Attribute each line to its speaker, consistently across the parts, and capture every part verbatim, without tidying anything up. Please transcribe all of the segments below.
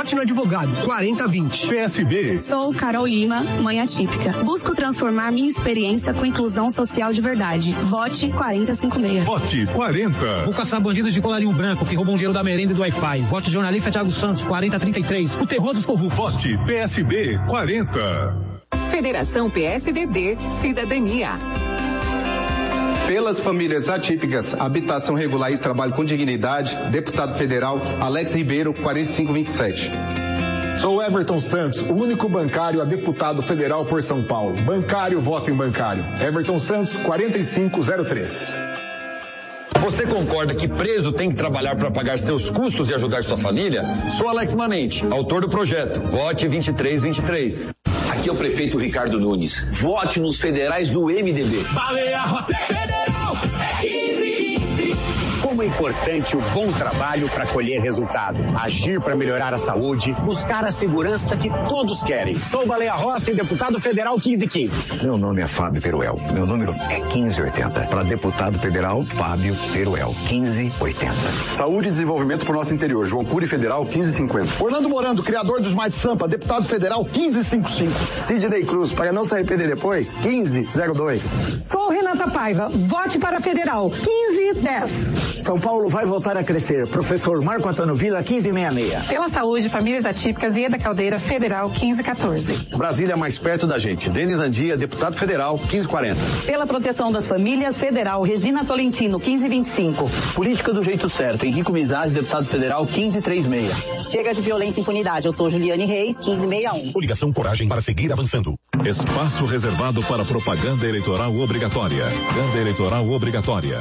Speaker 1: Vote no advogado, quarenta vinte.
Speaker 2: P S B.
Speaker 3: Sou Carol Lima, mãe atípica. Busco transformar minha experiência com inclusão social de verdade. Vote quarenta cinquenta e seis.
Speaker 2: Vote quarenta.
Speaker 4: Vou caçar bandidos de colarinho branco que roubam dinheiro da merenda e do Wi-Fi. Vote jornalista Thiago Santos, quarenta trinta e três. O terror dos corruptos.
Speaker 2: Vote P S B quarenta.
Speaker 5: Federação P S D B, Cidadania.
Speaker 6: Pelas famílias atípicas, habitação regular e trabalho com dignidade, deputado federal Alex Ribeiro, quarenta e cinco vinte e sete.
Speaker 7: Sou Everton Santos, o único bancário a deputado federal por São Paulo. Bancário, voto em bancário. Everton Santos, quarenta e cinco zero três.
Speaker 8: Você concorda que preso tem que trabalhar para pagar seus custos e ajudar sua família? Sou Alex Manente, autor do projeto. Vote vinte e três vinte e três.
Speaker 9: Aqui é o prefeito Ricardo Nunes. Vote nos federais do M D B.
Speaker 10: Baleia Rossi Federal é quinze quinze.
Speaker 11: Como é importante o bom trabalho para colher resultado. Agir para melhorar a saúde, buscar a segurança que todos querem. Sou Baleia Rossi, deputado federal quinze quinze.
Speaker 12: Meu nome é Fábio Peruel. Meu número é quinze oitenta. Para deputado federal, Fábio Peruel, quinze oitenta.
Speaker 13: Saúde e desenvolvimento para o nosso interior. João Cury Federal, quinze cinquenta.
Speaker 14: Orlando Morando, criador do Smart Sampa, deputado federal, quinze cinquenta e cinco.
Speaker 15: Sidney Cruz, para não se arrepender depois, quinze zero dois.
Speaker 16: Sou Renata Paiva, vote para federal, quinze dez.
Speaker 17: São Paulo vai voltar a crescer. Professor Marco Antônio Vila, quinze sessenta e seis.
Speaker 18: Pela saúde, famílias atípicas, Ieda Caldeira, federal, quinze quatorze.
Speaker 19: Brasília mais perto da gente. Denis Andia, deputado federal, quinze quarenta.
Speaker 20: Pela proteção das famílias, federal, Regina Tolentino, quinze vinte e cinco.
Speaker 21: Política do jeito certo. Henrico Mizaz, deputado federal, quinze trinta e seis.
Speaker 22: Chega de violência e impunidade. Eu sou Juliane Reis, quinze sessenta e um.
Speaker 2: Coligação Coragem para seguir avançando. Espaço reservado para propaganda eleitoral obrigatória. Propaganda eleitoral obrigatória.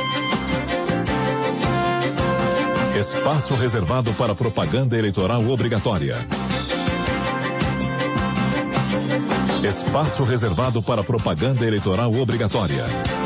Speaker 2: Espaço reservado para propaganda eleitoral obrigatória. Espaço reservado para propaganda eleitoral obrigatória.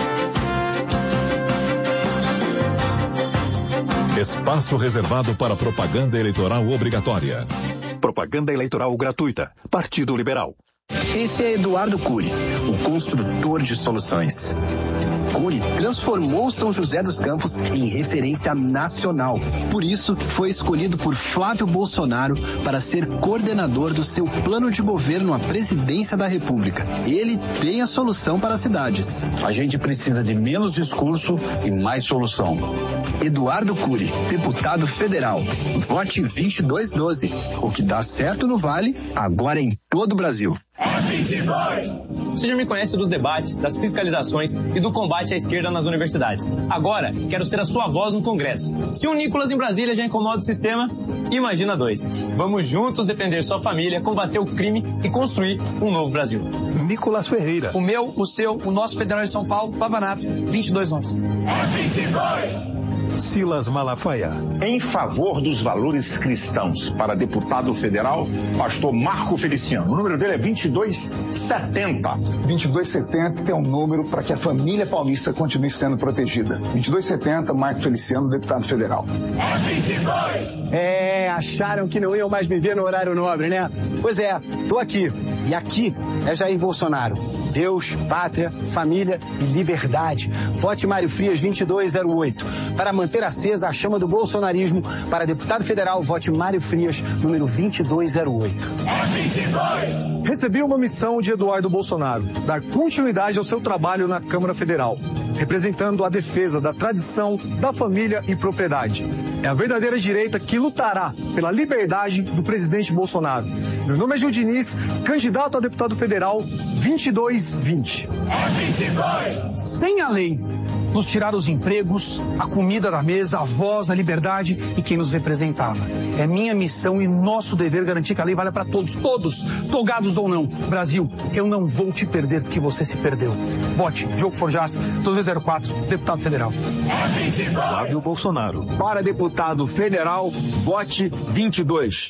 Speaker 2: Espaço reservado para propaganda eleitoral obrigatória.
Speaker 23: Propaganda eleitoral gratuita. Partido Liberal.
Speaker 24: Esse é Eduardo Cury, o construtor de soluções. Cury transformou São José dos Campos em referência nacional. Por isso, foi escolhido por Flávio Bolsonaro para ser coordenador do seu plano de governo à presidência da República. Ele tem a solução para as cidades.
Speaker 25: A gente precisa de menos discurso e mais solução.
Speaker 24: Eduardo Cury, deputado federal. Vote vinte e dois doze. O que dá certo no Vale, agora em todo o Brasil.
Speaker 10: É vinte e dois!
Speaker 26: Você já me conhece dos debates, das fiscalizações e do combate à esquerda nas universidades. Agora, quero ser a sua voz no Congresso. Se o Nicolas em Brasília já incomoda o sistema, imagina dois. Vamos juntos defender sua família, combater o crime e construir um novo Brasil.
Speaker 27: Nicolas Ferreira.
Speaker 28: O meu, o seu, o nosso federal de São Paulo, Pavanato, vinte e dois onze.
Speaker 10: É vinte e dois!
Speaker 23: Silas Malafaia.
Speaker 29: Em favor dos valores cristãos, para deputado federal, pastor Marco Feliciano. O número dele é vinte e dois setenta.
Speaker 7: vinte e dois setenta é um número para que a família paulista continue sendo protegida. vinte e dois setenta, Marco Feliciano, deputado federal.
Speaker 10: É vinte e dois!
Speaker 14: É, acharam que não iam mais me ver no horário nobre, né? Pois é, tô aqui. E aqui é Jair Bolsonaro. Deus, pátria, família e liberdade. Vote Mário Frias vinte e dois zero oito. Para manter acesa a chama do bolsonarismo, para deputado federal, vote Mário Frias, número vinte e dois zero oito.
Speaker 10: É vinte e dois!
Speaker 30: Recebi uma missão de Eduardo Bolsonaro, dar continuidade ao seu trabalho na Câmara Federal, representando a defesa da tradição, da família e propriedade. É a verdadeira direita que lutará pela liberdade do presidente Bolsonaro. Meu nome é Gil Diniz, candidato a deputado federal vinte e dois vinte.
Speaker 10: É vinte e dois!
Speaker 28: Sem a lei, nos tiraram os empregos, a comida da mesa, a voz, a liberdade e quem nos representava. É minha missão e nosso dever garantir que a lei valha para todos, todos, togados ou não. Brasil, eu não vou te perder porque você se perdeu. Vote Diogo Forjas, dois zero quatro, deputado federal.
Speaker 10: É vinte e dois!
Speaker 23: Flávio Bolsonaro.
Speaker 31: Para deputado federal, vote vinte e dois.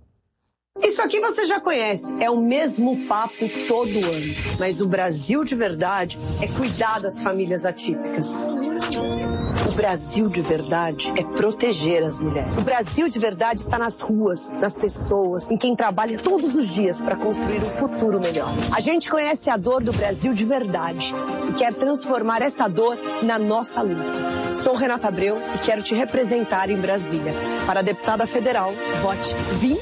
Speaker 32: Isso aqui você já conhece, é o mesmo papo todo ano. Mas o Brasil de verdade é cuidar das famílias atípicas. O Brasil de verdade é proteger as mulheres. O Brasil de verdade está nas ruas, nas pessoas, em quem trabalha todos os dias para construir um futuro melhor. A gente conhece a dor do Brasil de verdade e quer transformar essa dor na nossa luta. Sou Renata Abreu e quero te representar em Brasília. Para deputada federal, vote vinte